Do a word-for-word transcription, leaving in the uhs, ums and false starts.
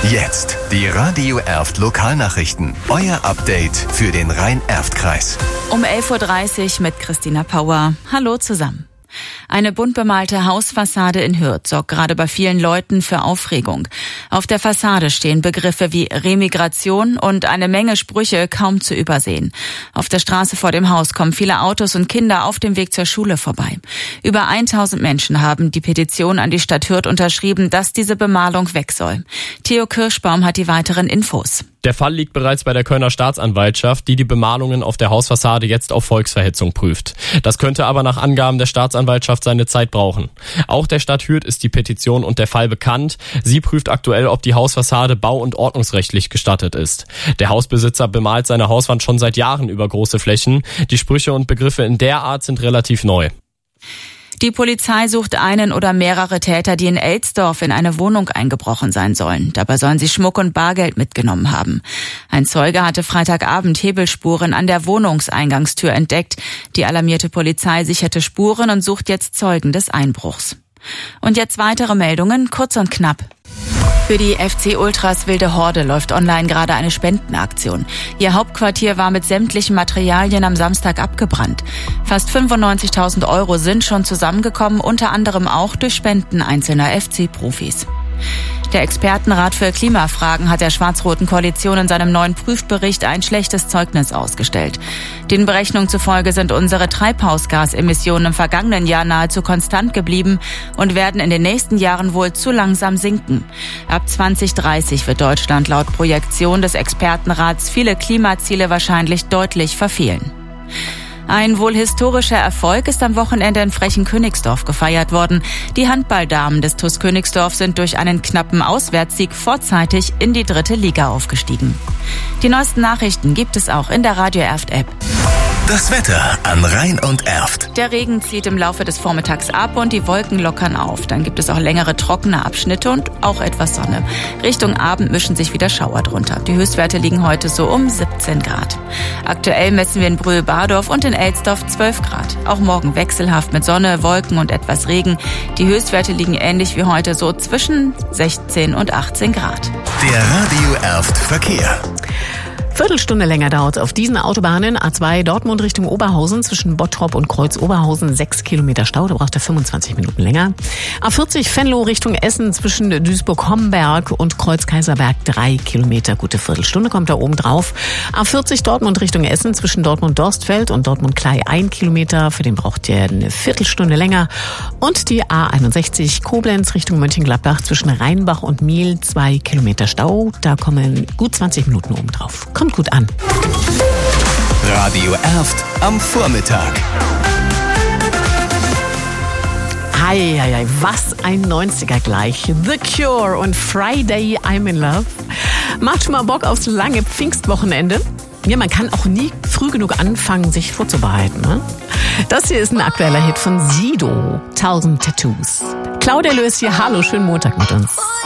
Jetzt die Radio Erft Lokalnachrichten. Euer Update für den Rhein-Erft-Kreis. Um elf Uhr dreißig mit Christina Pauer. Hallo zusammen. Eine bunt bemalte Hausfassade in Hürth sorgt gerade bei vielen Leuten für Aufregung. Auf der Fassade stehen Begriffe wie Remigration und eine Menge Sprüche kaum zu übersehen. Auf der Straße vor dem Haus kommen viele Autos und Kinder auf dem Weg zur Schule vorbei. Über tausend Menschen haben die Petition an die Stadt Hürth unterschrieben, dass diese Bemalung weg soll. Theo Kirschbaum hat die weiteren Infos. Der Fall liegt bereits bei der Kölner Staatsanwaltschaft, die die Bemalungen auf der Hausfassade jetzt auf Volksverhetzung prüft. Das könnte aber nach Angaben der Staatsanwaltschaft seine Zeit brauchen. Auch der Stadt Hürth ist die Petition und der Fall bekannt. Sie prüft aktuell, ob die Hausfassade bau- und ordnungsrechtlich gestattet ist. Der Hausbesitzer bemalt seine Hauswand schon seit Jahren über große Flächen. Die Sprüche und Begriffe in der Art sind relativ neu. Die Polizei sucht einen oder mehrere Täter, die in Elsdorf in eine Wohnung eingebrochen sein sollen. Dabei sollen sie Schmuck und Bargeld mitgenommen haben. Ein Zeuge hatte Freitagabend Hebelspuren an der Wohnungseingangstür entdeckt. Die alarmierte Polizei sicherte Spuren und sucht jetzt Zeugen des Einbruchs. Und jetzt weitere Meldungen, kurz und knapp. Für die F C Ultras Wilde Horde läuft online gerade eine Spendenaktion. Ihr Hauptquartier war mit sämtlichen Materialien am Samstag abgebrannt. Fast fünfundneunzigtausend Euro sind schon zusammengekommen, unter anderem auch durch Spenden einzelner F C-Profis. Der Expertenrat für Klimafragen hat der schwarz-roten Koalition in seinem neuen Prüfbericht ein schlechtes Zeugnis ausgestellt. Den Berechnungen zufolge sind unsere Treibhausgasemissionen im vergangenen Jahr nahezu konstant geblieben und werden in den nächsten Jahren wohl zu langsam sinken. Ab zwanzig dreißig wird Deutschland laut Projektion des Expertenrats viele Klimaziele wahrscheinlich deutlich verfehlen. Ein wohl historischer Erfolg ist am Wochenende in Frechen-Königsdorf gefeiert worden. Die Handballdamen des T U S Königsdorf sind durch einen knappen Auswärtssieg vorzeitig in die dritte Liga aufgestiegen. Die neuesten Nachrichten gibt es auch in der Radio Erft App. Das Wetter an Rhein und Erft. Der Regen zieht im Laufe des Vormittags ab und die Wolken lockern auf. Dann gibt es auch längere trockene Abschnitte und auch etwas Sonne. Richtung Abend mischen sich wieder Schauer drunter. Die Höchstwerte liegen heute so um siebzehn Grad. Aktuell messen wir in Brühl-Bardorf und in Elsdorf zwölf Grad. Auch morgen wechselhaft mit Sonne, Wolken und etwas Regen. Die Höchstwerte liegen ähnlich wie heute so zwischen sechzehn und achtzehn Grad. Der Radio Erft Verkehr. Viertelstunde länger dauert auf diesen Autobahnen. A zwei Dortmund Richtung Oberhausen zwischen Bottrop und Kreuz Oberhausen sechs Kilometer Stau, da braucht er fünfundzwanzig Minuten länger. A vierzig Venlo Richtung Essen zwischen Duisburg-Homberg und Kreuz Kaiserberg drei Kilometer, gute Viertelstunde kommt da oben drauf. A vierzig Dortmund Richtung Essen zwischen Dortmund-Dorstfeld und Dortmund-Klei ein Kilometer, für den braucht ihr eine Viertelstunde länger. Und die A einundsechzig Koblenz Richtung Mönchengladbach zwischen Rheinbach und Miel zwei Kilometer Stau, da kommen gut zwanzig Minuten oben drauf. Kommt gut an. Radio Erft am Vormittag. Hei, hei, hei, was ein neunziger gleich. The Cure und Friday I'm in Love. Macht schon mal Bock aufs lange Pfingstwochenende. Ja, man kann auch nie früh genug anfangen, sich vorzubereiten. Ne? Das hier ist ein aktueller Hit von Sido, Tausend Tattoos. Claudia Lös hier, hallo, schönen Montag mit uns.